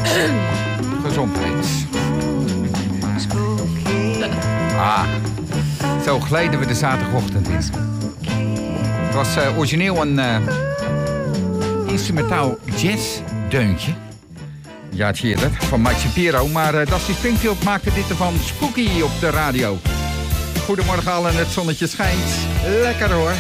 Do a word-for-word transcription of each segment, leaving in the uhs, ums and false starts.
Gezondheid. Ah, zo gleden we de zaterdagochtend in. Het was uh, origineel een uh, instrumentaal jazzdeuntje. Ja, het heerlijk, van Mike Shapiro. Maar uh, Dusty Springfield maakte dit ervan spooky op de radio. Goedemorgen allen, het zonnetje schijnt. Lekker hoor.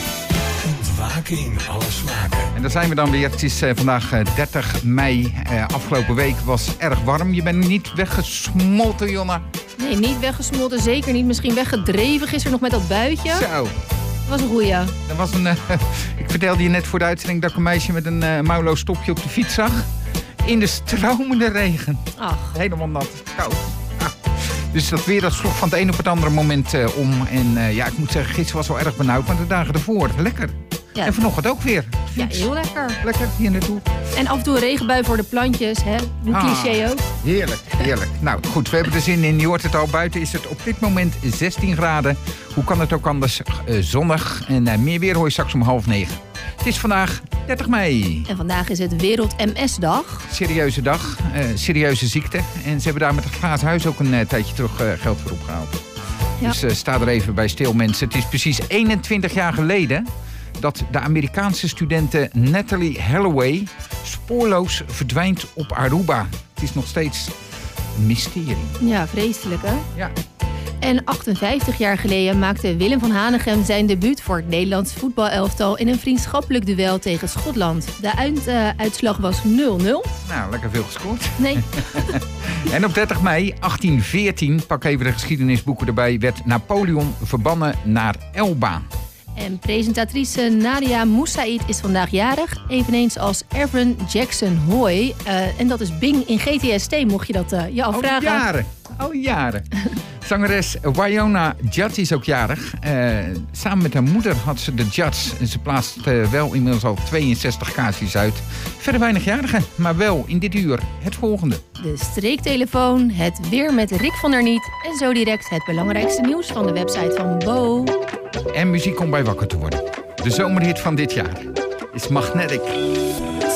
Ontwaking, alle smaken. En daar zijn we dan weer. Het is uh, vandaag uh, dertig mei. Uh, afgelopen week was erg warm. Je bent niet weggesmolten, Jonna. Nee, niet weggesmolten. Zeker niet. Misschien weggedreven gisteren nog met dat buitje. Zo. Dat was een goeie. Er was een, uh, ik vertelde je net voor de uitzending dat ik een meisje met een uh, mouwloos stopje op de fiets zag. In de stromende regen. Ach. Helemaal nat. Koud. Ah. Dus dat weer dat sloeg van het een op het andere moment uh, om. En uh, ja, ik moet zeggen, gisteren was wel erg benauwd. Maar de dagen ervoor, lekker. Ja. En vanochtend ook weer. Ja, heel lekker. Lekker, hier naartoe. En af en toe een regenbui voor de plantjes, hè? Hoe Ah. cliché ook. Heerlijk, heerlijk. Nou goed, we hebben er zin in. Je hoort het al, buiten is het op dit moment zestien graden. Hoe kan het ook anders? Uh, zonnig. En uh, meer weer hoor je straks om half negen. Het is vandaag dertig mei. En vandaag is het Wereld M S-dag. Serieuze dag, uh, serieuze ziekte. En ze hebben daar met het glazen huis ook een uh, tijdje terug uh, geld voor opgehaald. Ja. Dus uh, sta er even bij stil, mensen. Het is precies eenentwintig jaar geleden dat de Amerikaanse studente Natalie Holloway spoorloos verdwijnt op Aruba. Het is nog steeds een mysterie. Ja, vreselijk, hè? Ja. En achtenvijftig jaar geleden maakte Willem van Hanegem zijn debuut voor het Nederlands voetbalelftal in een vriendschappelijk duel tegen Schotland. De uit, uh, uitslag was nul nul. Nou, lekker veel gescoord. Nee. En op dertig mei achttien veertien, pak even de geschiedenisboeken erbij, werd Napoleon verbannen naar Elba. En presentatrice Nadia Moussaïd is vandaag jarig. Eveneens als Evan Jackson Hoy. Uh, en dat is Bing in G T S T, mocht je dat uh, je afvragen. Al jaren, al jaren. Zangeres Wynonna Judd is ook jarig. Uh, samen met haar moeder had ze de Judds. En ze plaatst uh, wel inmiddels al tweeënzestig kaartjes uit. Verder weinig jarigen, maar wel in dit uur het volgende. De streektelefoon, het weer met Rick van der Niet. En zo direct het belangrijkste nieuws van de website van Bo. En muziek om bij wakker te worden. De zomerhit van dit jaar is Magnetic.